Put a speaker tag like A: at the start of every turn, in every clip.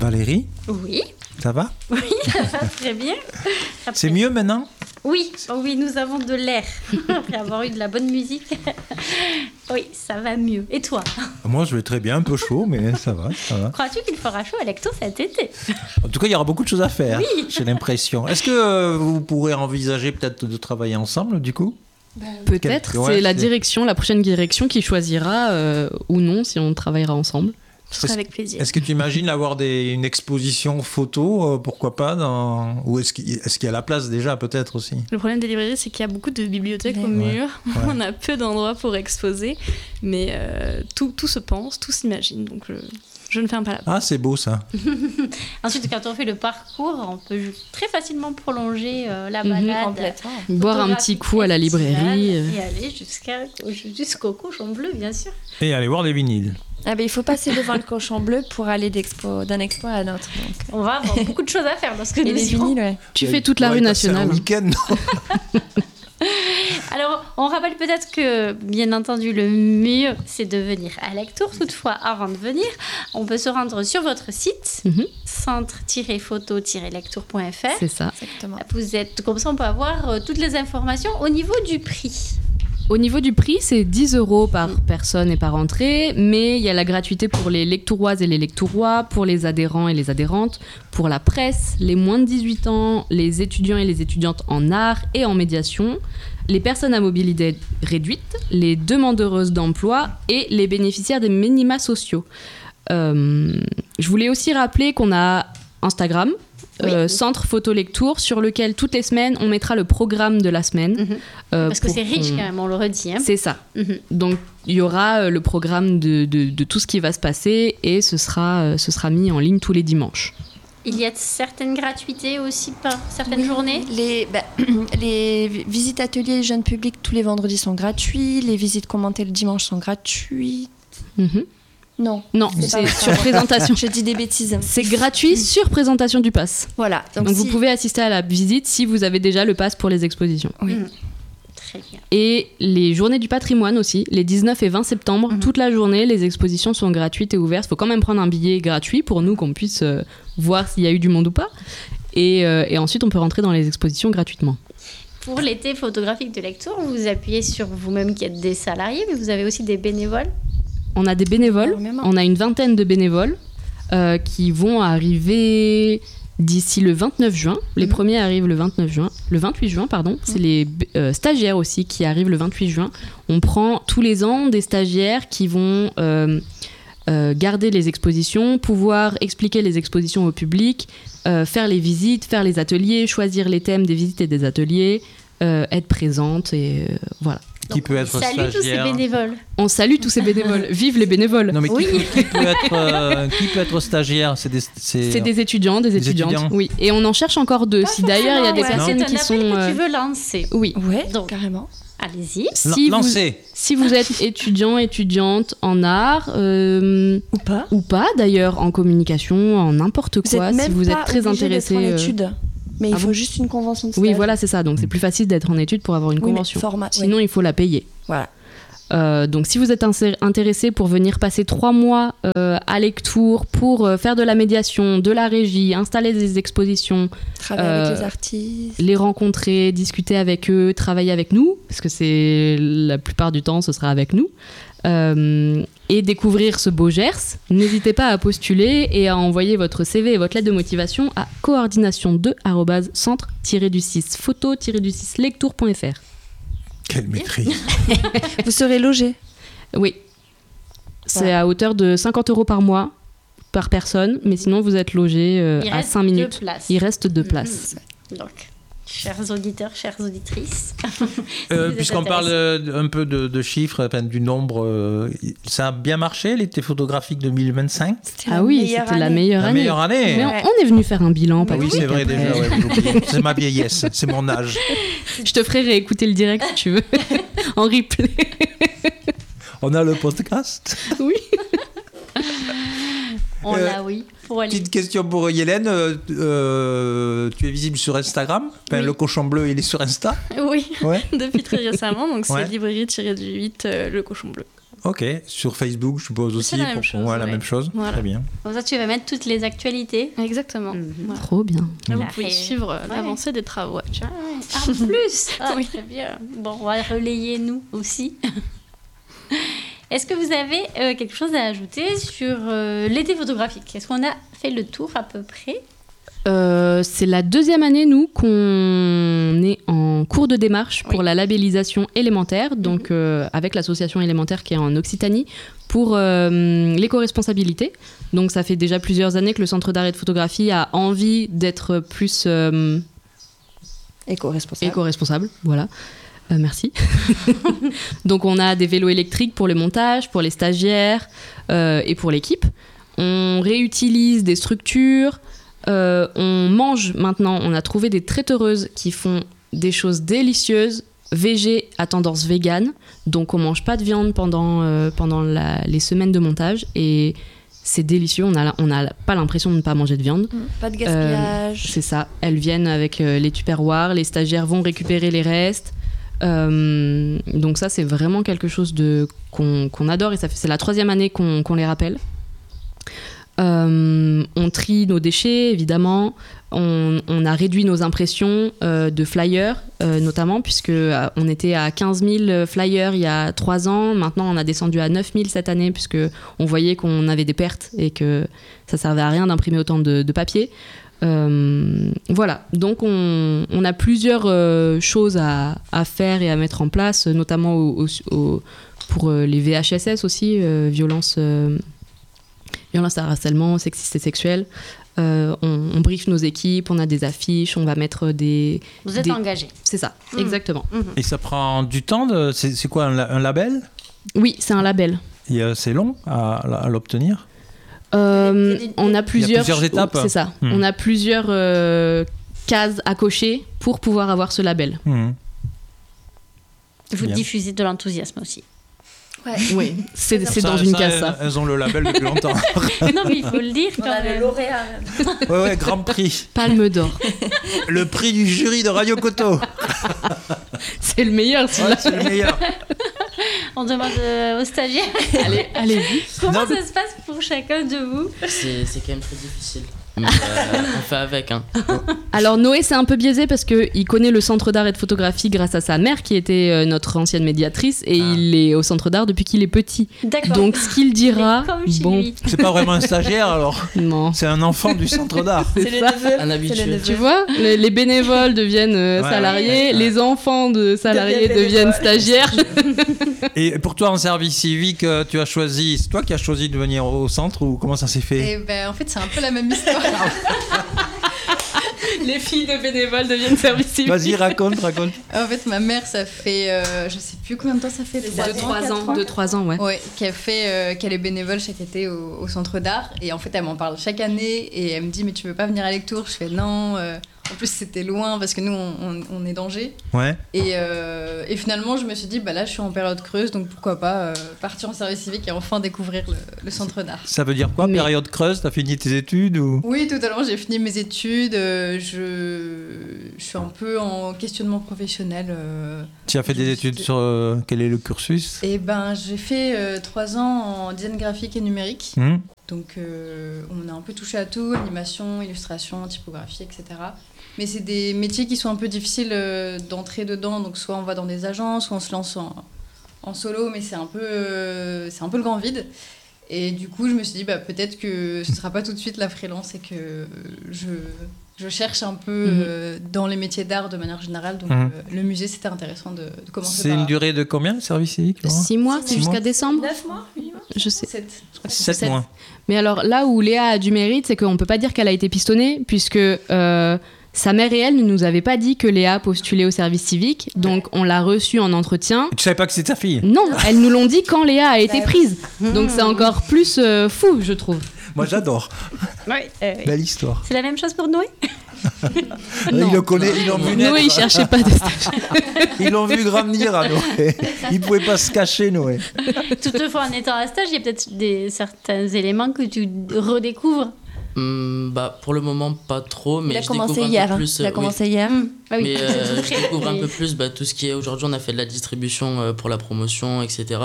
A: Valérie,
B: Oui,
A: ça va?
B: oui, ça va très bien.
A: C'est mieux maintenant?
B: Oui, nous avons de l'air après avoir eu de la bonne musique. Oui, ça va mieux. Et toi?
A: Moi, je vais très bien, un peu chaud, mais ça va.
B: Crois-tu qu'il fera chaud à Lecto cet été?
A: En tout cas, il y aura beaucoup de choses à faire,
B: Oui.
A: j'ai l'impression. Est-ce que vous pourrez envisager peut-être de travailler ensemble, du coup?
C: Peut-être,
A: Ouais,
C: c'est la prochaine direction qui choisira ou non si on travaillera ensemble.
B: Ce sera avec plaisir.
A: Est-ce que tu imagines avoir une exposition photo, pourquoi pas ou est-ce qu'il y a la place déjà, peut-être aussi?
D: Le problème des librairies, c'est qu'il y a beaucoup de bibliothèques au mur.
A: Ouais.
D: On a peu d'endroits pour exposer, mais tout se pense, tout s'imagine. Donc je ne ferme pas la porte.
A: Ah, c'est beau ça.
B: Ensuite, quand on fait le parcours, on peut très facilement prolonger la balade.
E: Complètement.
C: Boire un petit coup à la librairie.
B: Et aller jusqu'au cochon bleu, bien sûr.
A: Et aller voir des vinyles.
E: Ah ben, il faut passer devant le cochon bleu pour aller d'un expo à un autre. Donc.
B: On va avoir beaucoup de choses à faire dans ce que
E: Et
B: nous
E: les
B: irons.
E: vinyles, ouais.
C: Tu fais toute la rue nationale.
A: Un week-end, non?
B: Alors, on rappelle peut-être que, bien entendu, le mieux, c'est de venir à Lectour. Toutefois, avant de venir, on peut se rendre sur votre site, centre-photo-lectour.fr.
C: C'est ça.
E: Exactement.
B: Comme ça, on peut avoir toutes les informations au niveau du prix.
C: Au niveau du prix, c'est 10 € par personne et par entrée, mais il y a la gratuité pour les lectouroises et les lectourois, pour les adhérents et les adhérentes, pour la presse, les moins de 18 ans, les étudiants et les étudiantes en art et en médiation, les personnes à mobilité réduite, les demandeuses d'emploi et les bénéficiaires des minima sociaux. Je voulais aussi rappeler qu'on a Instagram, Centre Photo Lectour, sur lequel toutes les semaines on mettra le programme de la semaine.
B: Parce que c'est riche quand même, on le redit. Hein.
C: C'est ça. Donc il y aura le programme de tout ce qui va se passer et ce sera mis en ligne tous les dimanches.
B: Il y a certaines gratuités aussi par certaines journées.
E: Les visites ateliers jeunes publics tous les vendredis sont gratuits. Les visites commentées le dimanche sont gratuites. Non,
C: c'est sur présentation.
E: Je dis des bêtises.
C: C'est gratuit sur présentation du pass.
E: Voilà.
C: Donc vous pouvez assister à la visite si vous avez déjà le pass pour les expositions.
E: Oui.
B: Très bien.
C: Et les journées du patrimoine aussi, les 19 et 20 septembre, toute la journée, les expositions sont gratuites et ouvertes. Il faut quand même prendre un billet gratuit pour nous, qu'on puisse voir s'il y a eu du monde ou pas. Et ensuite, on peut rentrer dans les expositions gratuitement.
B: Pour l'été photographique de Lectour, vous vous appuyez sur vous-même qui êtes des salariés, mais vous avez aussi des bénévoles.
C: On a des bénévoles, on a une vingtaine de bénévoles qui vont arriver d'ici le 29 juin. Les premiers arrivent le 28 juin, pardon. C'est les stagiaires aussi qui arrivent le 28 juin. On prend tous les ans des stagiaires qui vont garder les expositions, pouvoir expliquer les expositions au public, faire les visites, faire les ateliers, choisir les thèmes des visites et des ateliers, être présente et voilà.
A: Qui peut être
B: Salut tous ces bénévoles.
C: On salue tous ces bénévoles. Vive les bénévoles.
A: Non mais qui peut être stagiaire? C'est
C: des étudiants, des étudiantes. Oui. Et on en cherche encore deux. Si d'ailleurs il y a des personnes qui sont.
B: Que tu veux lancer.
C: Oui.
E: Ouais.
B: Donc
E: carrément.
B: Allez-y.
C: Si vous êtes étudiante en art ou pas d'ailleurs en communication, en n'importe quoi, si vous êtes très intéressé.
E: En études. Mais il faut juste une convention de stage.
C: Oui, voilà, c'est ça. Donc, c'est plus facile d'être en études pour avoir une convention. Sinon, il faut la payer.
E: Voilà.
C: Donc, si vous êtes intéressé pour venir passer 3 mois à Lectour pour faire de la médiation, de la régie, installer des expositions,
E: travailler avec les artistes,
C: les rencontrer, discuter avec eux, travailler avec nous, parce que c'est la plupart du temps, ce sera avec nous, et découvrir ce beau Gers, n'hésitez pas à postuler et à envoyer votre CV et votre lettre de motivation à coordination2@centre-photo-lectour.fr.
A: Quelle maîtrise.
E: Vous serez logé.
C: Oui. C'est à hauteur de 50 € par mois, par personne, mais sinon vous êtes logé à 5 minutes. Il reste 2 places.
B: Donc, chers auditeurs, chères auditrices.
A: Puisqu'on parle un peu de chiffres, du nombre, ça a bien marché l'été photographique 2025?
C: C'était la meilleure année. Mais
A: Ouais.
C: on est venu faire un bilan.
A: Oui, c'est vrai déjà. C'est ma vieillesse, c'est mon âge.
C: Je te ferai réécouter le direct si tu veux, en replay.
A: On a le podcast?
C: Oui.
B: On l'a, oui.
A: Petite question pour Hélène. Tu es visible sur Instagram? Le cochon bleu, il est sur Insta?
D: Oui,
A: ouais.
D: Depuis très récemment. Donc c'est librairie-du-8, le cochon bleu.
A: Ok, sur Facebook, je suppose aussi.
D: C'est la même chose,
A: la
D: ouais.
A: même chose.
D: Voilà.
A: Très bien.
B: Comme ça, tu vas mettre toutes les actualités.
D: Exactement.
B: Mhm.
C: Trop bien.
D: Là, vous
B: La
D: pouvez
B: ré-
D: suivre
B: Ouais.
D: l'avancée des travaux.
B: En plus,
D: Oui.
B: très bien. Bon, on va relayer nous aussi. Est-ce que vous avez quelque chose à ajouter sur l'été photographique? Est-ce qu'on a fait le tour à peu près?
C: C'est la 2e année, nous, qu'on est en cours de démarche pour la labellisation élémentaire, donc avec l'association élémentaire qui est en Occitanie, pour l'éco-responsabilité. Donc ça fait déjà plusieurs années que le Centre d'art et de photographie a envie d'être plus
E: Éco-responsable.
C: éco-responsable. Voilà. Merci. Donc on a des vélos électriques pour le montage, pour les stagiaires et pour l'équipe. On réutilise des structures. On mange maintenant, on a trouvé des traiteuses qui font des choses délicieuses, végé à tendance végane, donc on mange pas de viande pendant les semaines de montage et c'est délicieux, on a pas l'impression de ne pas manger de viande.
E: Pas de gaspillage.
C: C'est ça, elles viennent avec les tupperwares, les stagiaires vont récupérer les restes. Donc ça c'est vraiment quelque chose qu'on adore et c'est la 3e année qu'on les rappelle. On trie nos déchets évidemment, on a réduit nos impressions de flyers notamment puisque on était à 15 000 flyers il y a 3 ans, maintenant on a descendu à 9 000 cette année puisque on voyait qu'on avait des pertes et que ça servait à rien d'imprimer autant de papier. Voilà, donc on a plusieurs choses à faire et à mettre en place, notamment pour les VHSS aussi, violence et harcèlement sexiste et sexuel. On briefe nos équipes, on a des affiches, on va mettre des...
B: Vous êtes engagés.
C: C'est ça, exactement.
A: Et ça prend du temps c'est quoi, un label?
C: Oui, c'est un label.
A: Et c'est long à l'obtenir?
C: On a plusieurs
A: étapes.
C: C'est ça. On a plusieurs cases à cocher pour pouvoir avoir ce label.
B: Vous
A: Bien.
B: diffusez de l'enthousiasme aussi.
E: Ouais.
C: Oui, c'est dans une case ça.
A: Elles ont le label depuis longtemps.
B: Non, mais il faut le dire
E: On
B: quand
E: a le
B: même.
E: lauréat.
A: Ouais, grand prix.
C: Palme d'or.
A: Le prix du jury de Radio Coteau.
C: C'est le meilleur celui-là.
A: C'est le meilleur.
B: On demande aux stagiaires
C: Allez-y.
B: comment
A: Non, mais-
B: ça se passe pour chacun de vous.
F: C'est quand même très difficile. Mais on fait avec. Hein.
C: Alors Noé c'est un peu biaisé parce qu'il connaît le centre d'art et de photographie grâce à sa mère qui était notre ancienne médiatrice et il est au centre d'art depuis qu'il est petit.
B: D'accord.
C: Donc ce qu'il dira,
B: Comme chez
C: bon,
B: lui.
A: C'est pas vraiment un stagiaire alors.
C: non.
A: C'est un enfant du centre d'art.
C: C'est ça.
F: Un habitué.
C: Tu vois, les bénévoles deviennent salariés, les enfants de salariés deviennent stagiaires.
A: Et pour toi en service civique, tu as choisi, c'est toi qui as choisi de venir au centre ou comment ça s'est fait?
G: Et ben, en fait, c'est un peu la même histoire.
C: Les filles de bénévoles deviennent service civique.
A: Vas-y, raconte.
G: En fait, ma mère, ça fait, je sais plus combien de temps ça fait, les
C: 2-3 ans, ouais.
G: Ouais, qu'elle est bénévole chaque été au centre d'art. Et en fait, elle m'en parle chaque année et elle me dit, mais tu veux pas venir à Lectoure? Je fais non. En plus, c'était loin parce que nous, on est d'Angers.
A: Ouais.
G: Et finalement, je me suis dit, bah là, je suis en période creuse, donc pourquoi pas partir en service civique et enfin découvrir le centre d'art.
A: Ça veut dire quoi, période creuse? T'as fini tes études ou?
G: Oui, totalement. J'ai fini mes études. Je suis un peu en questionnement professionnel.
A: Tu as fait des études sur quel est le cursus?
G: Et ben, j'ai fait 3 ans en design graphique et numérique. Donc, on a un peu touché à tout, animation, illustration, typographie, etc. Mais c'est des métiers qui sont un peu difficiles d'entrer dedans. Donc, soit on va dans des agences, soit on se lance en solo, mais c'est un peu le grand vide. Et du coup, je me suis dit, bah, peut-être que ce ne sera pas tout de suite la freelance et que je cherche un peu dans les métiers d'art de manière générale. Donc, le musée, c'était intéressant de commencer
A: C'est
G: par...
A: une durée de combien, le service civique?
C: 6 mois, c'est
A: 6
C: jusqu'à
A: mois.
C: décembre
G: 9 mois, 8 mois
C: Je sais.
G: 7.
A: 7 mois.
C: Mais alors là où Léa a du mérite, c'est qu'on ne peut pas dire qu'elle a été pistonnée, puisque sa mère et elle ne nous avaient pas dit que Léa postulait au service civique, donc on l'a reçue en entretien.
A: Tu savais pas que c'était ta fille?
C: Non, elles nous l'ont dit quand Léa a été prise. Donc c'est encore plus fou, je trouve.
A: Moi j'adore. Belle histoire.
B: C'est la même chose pour Noé.
C: Non.
A: Il le connaît, ils l'ont vu naître.
C: Noé, il cherchait pas de stage.
A: Ils l'ont vu grandir à Noé. Il pouvait pas se cacher, Noé.
B: Toutefois, en étant à stage, il y a peut-être certains éléments que tu redécouvres.
F: Bah, pour le moment, pas trop, mais
E: Il a
F: je
E: commencé
F: découvre un
E: hier.
F: peu plus.
E: Il a commencé hier.
B: Ah oui,
F: Mais
B: c'est tout
F: je
B: frais.
F: découvre un peu plus tout ce qui est... Aujourd'hui, on a fait de la distribution pour la promotion, etc.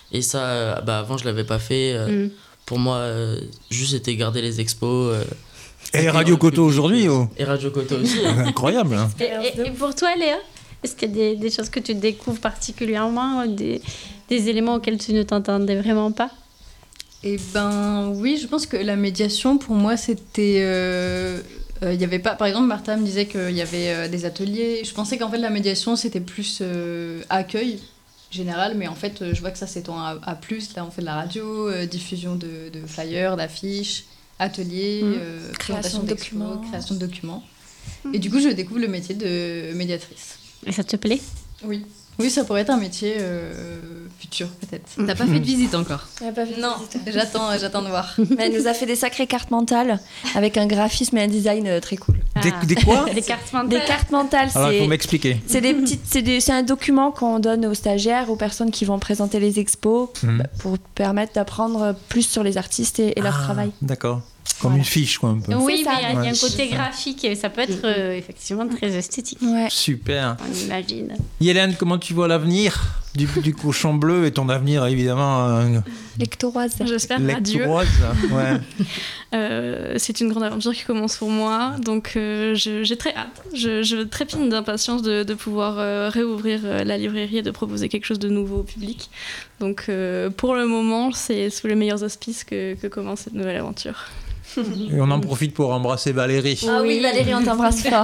F: Et ça, avant, je l'avais pas fait. Pour moi, juste c'était garder les expos.
A: Et Radio Koto aujourd'hui
F: Et Radio Koto aussi.
A: Incroyable. Hein.
B: Et pour toi, Léa, est-ce qu'il y a des choses que tu découvres particulièrement, des éléments auxquels tu ne t'entendais vraiment pas?
G: Eh ben oui, je pense que la médiation, pour moi, c'était... y avait pas... Par exemple, Martha me disait qu'il y avait des ateliers. Je pensais qu'en fait, la médiation, c'était plus accueil général, mais en fait, je vois que ça s'étend à plus. Là, on fait de la radio, diffusion de flyers, d'affiches, ateliers,
E: création de documents.
G: Création de documents. Et du coup, je découvre le métier de médiatrice.
B: Et ça te plaît?
G: Oui. Oui, ça pourrait être un métier futur, peut-être.
C: T'as pas fait de visite encore?
G: Non, j'attends de voir.
E: Mais elle nous a fait des sacrées cartes mentales avec un graphisme et un design très cool.
A: Des quoi?
B: Des cartes mentales.
E: Des cartes mentales,
A: Alors, il faut m'expliquer.
E: c'est un document qu'on donne aux stagiaires, aux personnes qui vont présenter les expos, pour permettre d'apprendre plus sur les artistes et leur travail.
A: D'accord. Comme une fiche, quoi, un peu.
B: Oui,
E: C'est ça.
B: mais il y a un côté graphique et ça peut être effectivement très esthétique.
E: Ouais.
A: Super.
B: On imagine.
A: Hélène, comment tu vois l'avenir du cochon bleu et ton avenir, évidemment,
E: Lectoroise.
D: J'espère à Dieu.
A: lectoroise? Ouais.
D: C'est une grande aventure qui commence pour moi, donc j'ai très hâte. Je trépigne d'impatience de pouvoir réouvrir la librairie et de proposer quelque chose de nouveau au public. Donc pour le moment, c'est sous les meilleurs auspices que commence cette nouvelle aventure.
A: Et on en profite pour embrasser Valérie.
E: Ah oui, Valérie, on t'embrasse fort.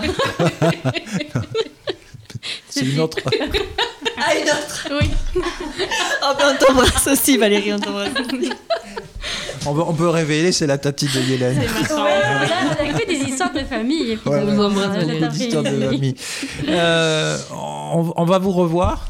A: C'est une autre.
E: Ah, une autre.
D: Oui.
E: Oh, ben, on t'embrasse aussi, Valérie, on t'embrasse.
A: On peut révéler, c'est la tati de Hélène.
B: On a que des histoires de famille.
A: Ouais,
C: On vous embrasse,
B: Cet
C: Valérie.
A: Des histoires de
B: après-midi.
A: famille. On va vous revoir.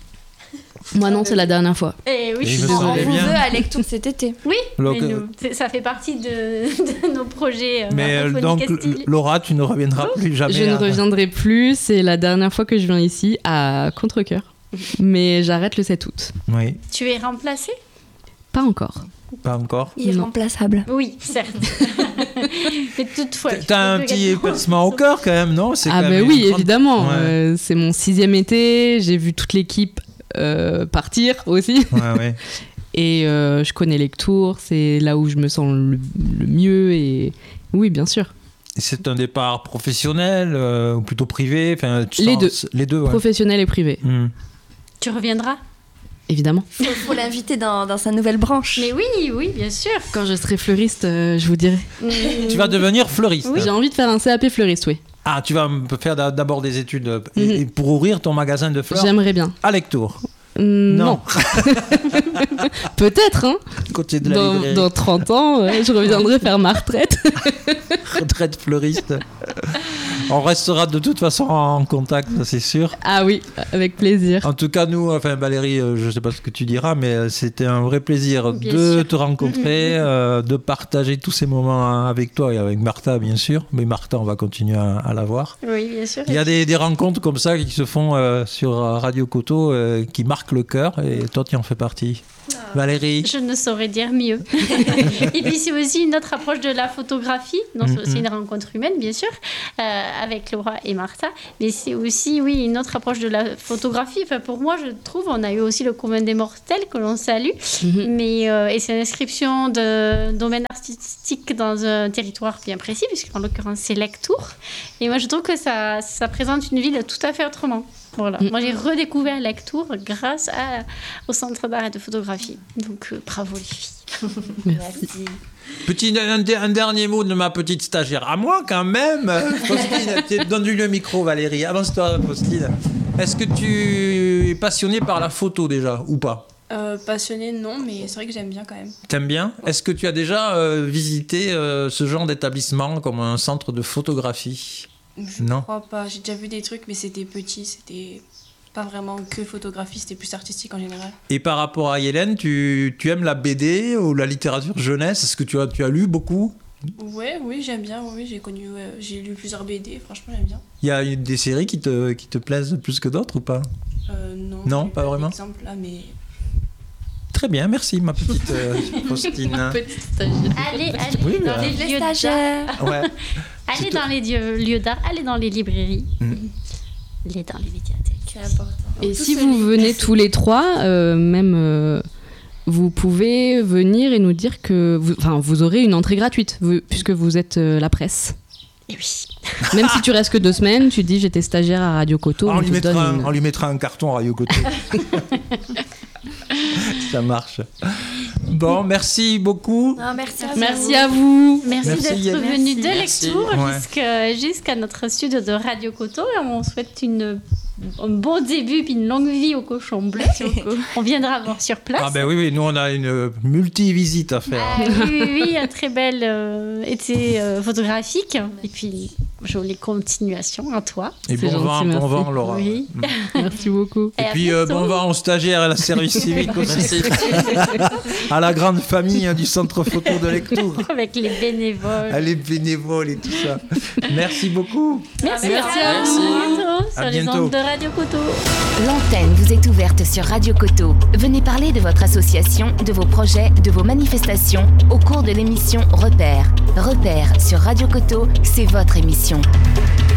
C: Moi non, c'est la dernière fois.
B: Eh oui,
A: Et il me
E: On
A: semblait
E: vous
A: bien.
E: veut à Lectour cet été.
B: Oui,
A: Donc,
B: mais ça fait partie de nos projets.
A: Mais
B: Radiophonique
A: donc,
B: Castille.
A: Laura, tu ne reviendras plus jamais.
C: Je ne reviendrai plus, c'est la dernière fois que je viens ici à Contrecœur. Mais j'arrête le 7 août.
A: Oui,
B: Tu es remplacée?
C: Pas encore.
A: pas encore.
E: Irremplaçable.
B: Oui, certes. Mais toutefois.
A: T'as un petit épercement au cœur quand même, non? C'est
C: Ah
A: quand
C: bah
A: même
C: oui,
A: une grande-
C: évidemment.
A: Ouais.
C: C'est mon 6e été, j'ai vu toute l'équipe partir aussi.
A: Ouais.
C: Et je connais Lectour, c'est là où je me sens le mieux. Et oui, bien sûr.
A: Et c'est un départ professionnel ou plutôt privé? Enfin,
C: Les deux.
A: Les deux, ouais.
C: Professionnel et privé,
B: Tu reviendras?
C: évidemment.
E: Faut l'inviter dans sa nouvelle branche.
B: Mais oui, bien sûr.
C: Quand je serai fleuriste, je vous dirai.
A: Tu vas devenir fleuriste.
C: J'ai envie de faire un CAP fleuriste, oui.
A: Ah, tu vas faire d'abord des études et pour ouvrir ton magasin de fleurs
C: J'aimerais bien.
A: à Lectour.
C: Non. Peut-être, hein.
A: Côté de la librairie.
C: Dans 30 ans, je reviendrai faire ma retraite.
A: Retraite fleuriste. On restera de toute façon en contact, ça, c'est sûr.
C: Ah oui, avec plaisir.
A: En tout cas, nous, enfin Valérie, je ne sais pas ce que tu diras, mais c'était un vrai plaisir
B: Bien
A: de
B: sûr.
A: te rencontrer, de partager tous ces moments avec toi et avec Martha, bien sûr. Mais Martha, on va continuer à la voir.
B: Oui, bien sûr.
A: Il y a des rencontres comme ça qui se font sur Radio Koto qui marquent le cœur et toi, tu en fais partie. Valérie.
B: Je ne saurais dire mieux. Et puis c'est aussi une autre approche de la photographie. Donc c'est aussi une rencontre humaine, bien sûr, avec Laura et Martha. Mais c'est aussi, oui, une autre approche de la photographie. Enfin, pour moi, je trouve, on a eu aussi le commun des mortels que l'on salue. Mais et c'est l'inscription d'un domaine artistique dans un territoire bien précis, puisqu'en l'occurrence c'est Lectour. Et moi, je trouve que ça présente une ville tout à fait autrement. Voilà. Moi, j'ai redécouvert Lectour grâce au Centre d'art et de photographie. Donc, bravo les filles.
C: Merci.
A: Un dernier mot de ma petite stagiaire. À moi, quand même. Faustine, donne-lui le micro, Valérie. Avance-toi, Faustine. Est-ce que tu es passionnée par la photo déjà ou pas?
H: Passionnée, non, mais c'est vrai que j'aime bien quand même.
A: T'aimes bien? Est-ce que tu as déjà visité ce genre d'établissement comme un centre de photographie?
H: Je
A: Non.
H: crois pas. J'ai déjà vu des trucs, mais c'était petit, c'était pas vraiment que photographie, c'était plus artistique en général.
A: Et par rapport à Hélène, tu aimes la BD ou la littérature jeunesse? Est-ce que tu as lu beaucoup?
H: Ouais, oui, j'aime bien. Oui, j'ai lu plusieurs BD. Franchement, j'aime bien.
A: Il y a des séries qui te plaisent plus que d'autres ou pas?
H: Non.
A: Non,
H: j'ai
A: pas vraiment.
H: Exemple là, mais
A: Très bien, merci ma petite Faustine.
C: Petite stagiaire.
B: Allez
A: Oui,
B: dans les lieux d'art.
A: Ouais.
B: Allez dans les lieux d'art, allez dans les librairies. Allez dans les médiathèques.
E: C'est important.
C: Et si vous venez tous les trois, même vous pouvez venir et nous dire que vous aurez une entrée gratuite, puisque vous êtes la presse.
B: Et oui.
C: Même si tu restes que 2 semaines, tu dis j'étais stagiaire à Radio Coto.
A: On lui mettra un carton à Radio Coto. Ça marche. Bon, merci beaucoup.
E: Non, merci
C: à vous.
B: Merci d'être venu de
F: Merci.
B: Lectoure jusqu'à notre studio de Radio Coto. Et on souhaite un bon début puis une longue vie au cochon bleu. On viendra voir sur place.
A: Ah ben oui, nous on a une multi-visite à faire.
B: Oui, un très bel été photographique. Et puis, jolie continuation à toi.
A: Et bon vent, Laura.
B: Oui.
C: Merci beaucoup.
A: Et puis bon vent aux stagiaires et à la service civique aussi.
F: Merci.
A: À la grande famille du centre photo de Lectoure.
B: Avec les bénévoles.
A: Les bénévoles et tout ça. Merci beaucoup.
B: Merci
C: à
B: vous.
A: À
B: Sur les
A: bientôt.
B: ondes de Radio Coto.
I: L'antenne vous est ouverte sur Radio Coto. Venez parler de votre association, de vos projets, de vos manifestations au cours de l'émission Repères. Repères sur Radio Coto, c'est votre émission.